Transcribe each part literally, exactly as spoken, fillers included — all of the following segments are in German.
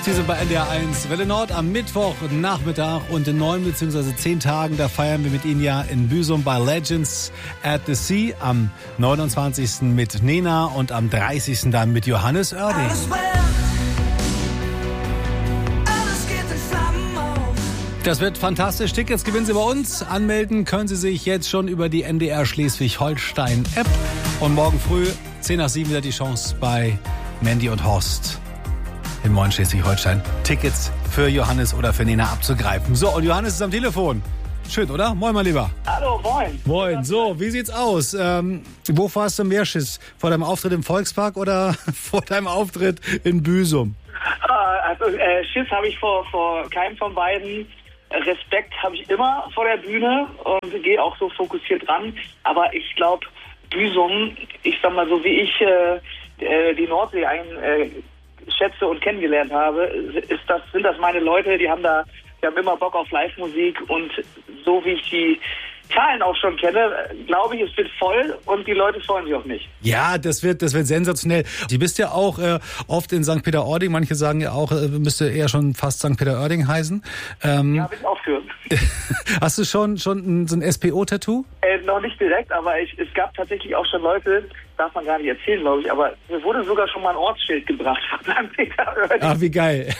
Sie sind bei N D R eins Welle Nord am Mittwochnachmittag und in neun bzw. zehn Tagen, da feiern wir mit Ihnen ja in Büsum bei Legends at the Sea. Am neunundzwanzigsten mit Nena und am dreißigsten dann mit Johannes Oerding. Das wird fantastisch. Tickets gewinnen Sie bei uns. Anmelden können Sie sich jetzt schon über die N D R Schleswig-Holstein-App. Und morgen früh, zehn nach sieben, wieder die Chance bei Mandy und Horst in Moin Schleswig-Holstein, Tickets für Johannes oder für Nena abzugreifen. So, und Johannes ist am Telefon. Schön, oder? Moin, mein Lieber. Hallo, moin. Moin. So, wie sieht's aus? Ähm, wo hast du mehr Schiss? Vor deinem Auftritt im Volkspark oder vor deinem Auftritt in Büsum? Also äh, Schiss habe ich vor, vor keinem von beiden. Respekt habe ich immer vor der Bühne und gehe auch so fokussiert ran. Aber ich glaube, Büsum, ich sag mal so, wie ich äh, die Nordsee einschätze äh, und kennengelernt habe, ist das, sind das meine Leute, die haben da, die haben immer Bock auf Live-Musik und so wie ich die Zahlen auch schon kenne, glaube ich, es wird voll und die Leute freuen sich auf mich. Ja, das wird, das wird sensationell. Du bist ja auch äh, oft in Sankt Peter-Ording. Manche sagen ja auch, äh, müsste eher schon fast Sankt Peter-Ording heißen. Ähm, ja, will ich auch führen. Hast du schon schon so ein S P O-Tattoo? Äh, noch nicht direkt, aber ich, es gab tatsächlich auch schon Leute, darf man gar nicht erzählen, glaube ich, aber mir wurde sogar schon mal ein Ortsschild gebracht von Sankt Peter-Ording. Ach, wie geil.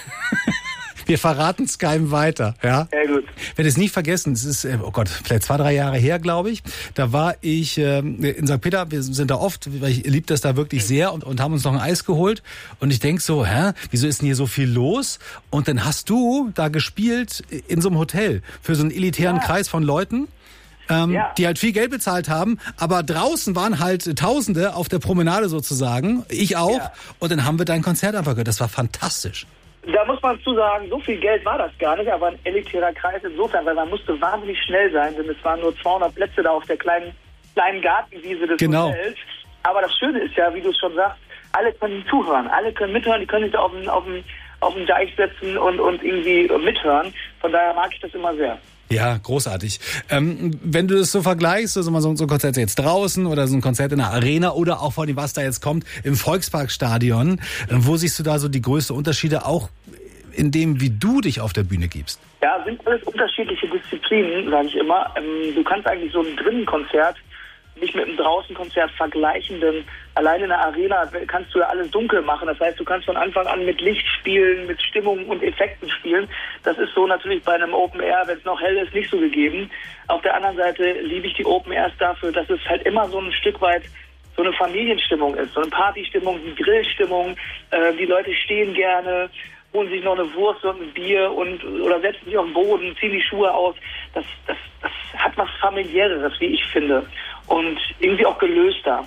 Wir verraten es keinem weiter, ja? Sehr gut. Ich werde es nie vergessen, es ist, oh Gott, vielleicht zwei, drei Jahre her, glaube ich. Da war ich äh, in Sankt Peter, wir sind da oft, weil ich liebe das da wirklich sehr und, und haben uns noch ein Eis geholt. Und ich denk so, hä, wieso ist denn hier so viel los? Und dann hast du da gespielt in so einem Hotel für so einen elitären ja. Kreis von Leuten. Ähm, ja. Die halt viel Geld bezahlt haben, aber draußen waren halt Tausende auf der Promenade sozusagen, ich auch. Ja. Und dann haben wir dein Konzert einfach gehört, das war fantastisch. Da muss man zu sagen, so viel Geld war das gar nicht, aber ein elitärer Kreis insofern, weil man musste wahnsinnig schnell sein, denn es waren nur zweihundert Plätze da auf der kleinen, kleinen Gartenwiese des genau. Hotels. Aber das Schöne ist ja, wie du es schon sagst, alle können zuhören, alle können mithören, die können sich da auf den, auf den, auf den Deich setzen und, und irgendwie mithören. Von daher mag ich das immer sehr. Ja, großartig. Ähm, wenn du das so vergleichst, also mal so, so ein Konzert jetzt draußen oder so ein Konzert in der Arena oder auch vor dem, was da jetzt kommt, im Volksparkstadion, äh, wo siehst du da so die größten Unterschiede, auch in dem, wie du dich auf der Bühne gibst? Ja, sind alles unterschiedliche Disziplinen, sage ich immer. Ähm, du kannst eigentlich so ein Drinnenkonzert nicht mit einem Draußenkonzert vergleichen, denn allein in der Arena kannst du ja alles dunkel machen. Das heißt, du kannst von Anfang an mit Licht spielen, mit Stimmung und Effekten spielen. Das ist so natürlich bei einem Open Air, wenn es noch hell ist, nicht so gegeben. Auf der anderen Seite liebe ich die Open Airs dafür, dass es halt immer so ein Stück weit so eine Familienstimmung ist, so eine Partystimmung, eine Grillstimmung. Äh, die Leute stehen gerne, holen sich noch eine Wurst und ein Bier und oder setzen sich auf den Boden, ziehen die Schuhe aus. Das, das, das hat was Familiäres, wie ich finde. Und irgendwie auch gelöster.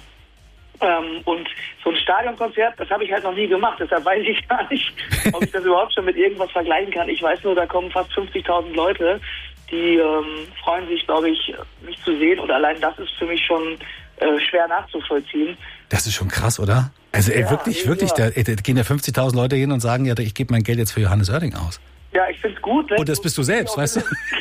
Ähm, und so ein Stadionkonzert, das habe ich halt noch nie gemacht. Deshalb weiß ich gar nicht, ob ich das überhaupt schon mit irgendwas vergleichen kann. Ich weiß nur, da kommen fast fünfzigtausend Leute, die ähm, freuen sich, glaube ich, mich zu sehen. Und allein das ist für mich schon äh, schwer nachzuvollziehen. Das ist schon krass, oder? Also ey, ja, wirklich, ja. wirklich, da, da gehen ja fünfzigtausend Leute hin und sagen, ja, ich gebe mein Geld jetzt für Johannes Oerding aus. Ja, ich finde es gut. Und das bist du selbst, weißt du?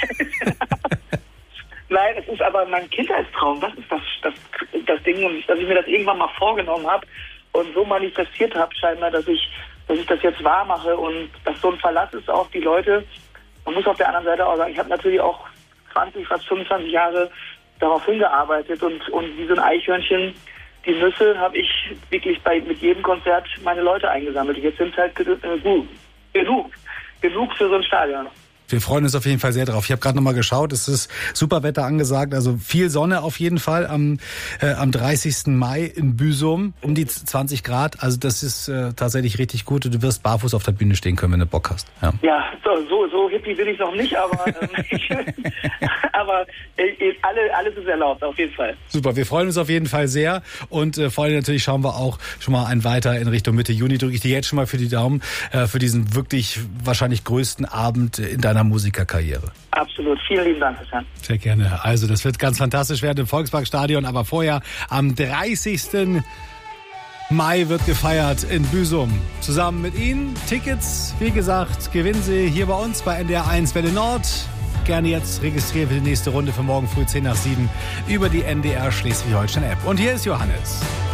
Nein, es ist aber mein Kindheitstraum. Das ist das, das, das Ding, und dass ich mir das irgendwann mal vorgenommen habe und so manifestiert habe, scheinbar, dass ich, dass ich das jetzt wahr mache und dass so ein Verlass ist auf die Leute. Man muss auf der anderen Seite auch sagen, ich habe natürlich auch zwanzig, fast fünfundzwanzig Jahre darauf hingearbeitet und, und wie so ein Eichhörnchen, die Nüsse, habe ich wirklich bei mit jedem Konzert meine Leute eingesammelt. Jetzt sind es halt genug, genug, genug für so ein Stadion. Wir freuen uns auf jeden Fall sehr drauf. Ich habe gerade nochmal geschaut, es ist super Wetter angesagt, also viel Sonne auf jeden Fall am, äh, am dreißigsten Mai in Büsum, um die zwanzig Grad. Also das ist äh, tatsächlich richtig gut und du wirst barfuß auf der Bühne stehen können, wenn du Bock hast. Ja, ja so, so, so hippie bin ich noch nicht, aber, ähm, ich, aber äh, alle, alles ist erlaubt, auf jeden Fall. Super, wir freuen uns auf jeden Fall sehr und äh, vor allem natürlich schauen wir auch schon mal ein weiter in Richtung Mitte Juni. Drücke ich dir jetzt schon mal für die Daumen äh, für diesen wirklich wahrscheinlich größten Abend in deiner Musikerkarriere. Absolut. Vielen lieben Dank, Christian. Sehr gerne. Also das wird ganz fantastisch werden im Volksparkstadion, aber vorher am dreißigsten Mai wird gefeiert in Büsum. Zusammen mit Ihnen. Tickets, wie gesagt, gewinnen Sie hier bei uns bei N D R eins Welle Nord. Gerne jetzt registrieren für die nächste Runde für morgen früh zehn nach sieben über die N D R Schleswig-Holstein App. Und hier ist Johannes.